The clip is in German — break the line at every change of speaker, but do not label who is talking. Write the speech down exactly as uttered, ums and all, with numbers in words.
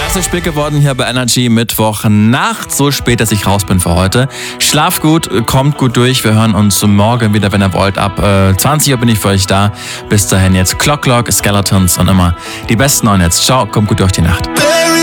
Es ist spät geworden hier bei Energy, Mittwoch Nacht, so spät, dass ich raus bin für heute. Schlaf gut, kommt gut durch, wir hören uns morgen wieder, wenn ihr wollt. Ab äh, zwanzig Uhr bin ich für euch da. Bis dahin jetzt Clock Clock, Skeletons und immer die besten neuen Hits. Ciao, kommt gut durch die Nacht.